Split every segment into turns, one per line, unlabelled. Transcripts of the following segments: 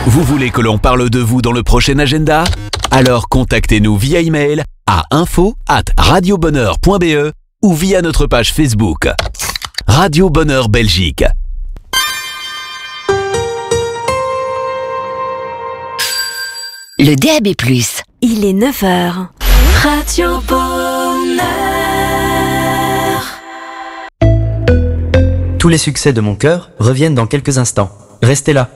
Vous voulez que l'on parle de vous dans le prochain agenda ? Alors contactez-nous via email à info@radiobonheur.be ou via notre page Facebook. Radio Bonheur Belgique.
Le DAB+.
Il est 9h. Radio Bonheur.
Tous les succès de mon cœur reviennent dans quelques instants. Restez là.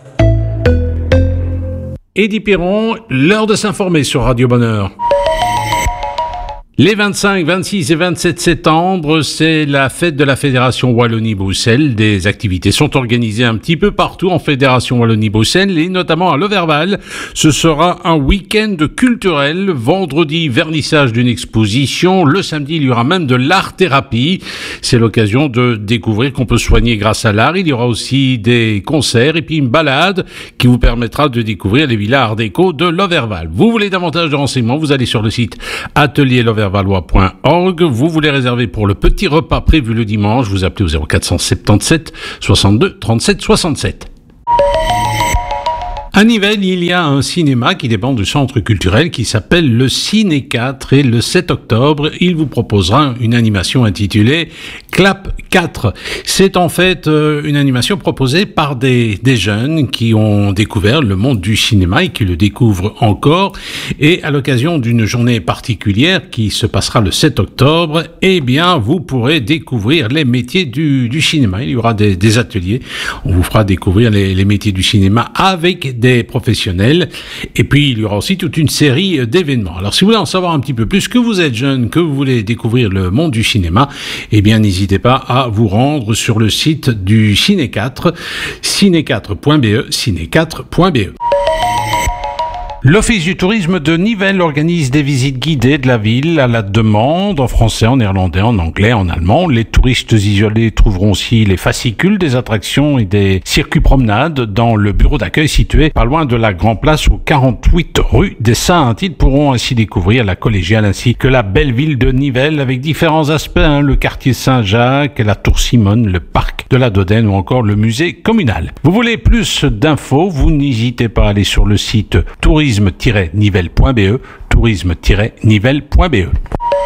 Eddie Perron, l'heure de s'informer sur Radio Bonheur. Les 25, 26 et 27 septembre, c'est la fête de la Fédération Wallonie-Bruxelles. Des activités sont organisées un petit peu partout en Fédération Wallonie-Bruxelles et notamment à Loverval. Ce sera un week-end culturel. Vendredi, vernissage d'une exposition. Le samedi, il y aura même de l'art-thérapie. C'est l'occasion de découvrir qu'on peut soigner grâce à l'art. Il y aura aussi des concerts et puis une balade qui vous permettra de découvrir les villas art déco de Loverval. Vous voulez davantage de renseignements, vous allez sur le site atelierloverval.org. Vous voulez réserver pour le petit repas prévu le dimanche, vous appelez au 0477 62 37 67. À Nivelles, il y a un cinéma qui dépend du centre culturel qui s'appelle le Ciné 4 et le 7 octobre, il vous proposera une animation intitulée Clap 4. C'est en fait une animation proposée par des jeunes qui ont découvert le monde du cinéma et qui le découvrent encore. Et à l'occasion d'une journée particulière qui se passera le 7 octobre, eh bien, vous pourrez découvrir les métiers du cinéma. Il y aura des ateliers. On vous fera découvrir les métiers du cinéma avec des professionnels. Et puis, il y aura aussi toute une série d'événements. Alors, si vous voulez en savoir un petit peu plus, que vous êtes jeune, que vous voulez découvrir le monde du cinéma, eh bien, n'hésitez pas à vous rendre sur le site du Ciné 4, ciné4.be, ciné4.be. L'Office du tourisme de Nivelles organise des visites guidées de la ville à la demande, en français, en néerlandais, en anglais, en allemand. Les touristes isolés trouveront aussi les fascicules des attractions et des circuits promenades dans le bureau d'accueil situé pas loin de la Grand Place au 48 rue des Saintes. Ils pourront ainsi découvrir la collégiale ainsi que la belle ville de Nivelles avec différents aspects, le quartier Saint-Jacques, la tour Simone, le parc de la Dodène ou encore le musée communal. Vous voulez plus d'infos, vous n'hésitez pas à aller sur le site tourisme-nivelle.be, tourisme-nivelle.be.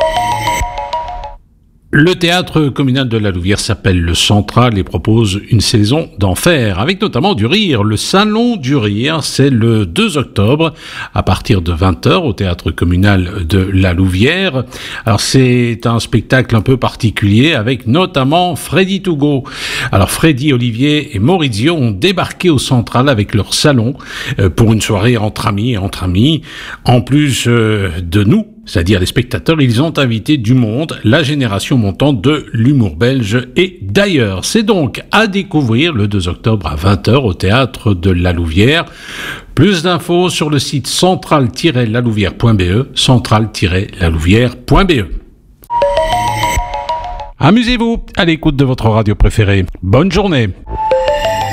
Le théâtre communal de la Louvière s'appelle le Central et propose une saison d'enfer, avec notamment du rire. Le Salon du Rire, c'est le 2 octobre, à partir de 20h, au théâtre communal de la Louvière. Alors, c'est un spectacle un peu particulier, avec notamment Freddy Tougo. Alors, Freddy, Olivier et Maurizio ont débarqué au Central avec leur salon pour une soirée entre amis. En plus de nous, c'est-à-dire les spectateurs, ils ont invité du monde, la génération montante de l'humour belge et d'ailleurs. C'est donc à découvrir le 2 octobre à 20h au théâtre de la Louvière. Plus d'infos sur le site central-lalouvière.be, central-lalouvière.be. Amusez-vous à l'écoute de votre radio préférée. Bonne journée.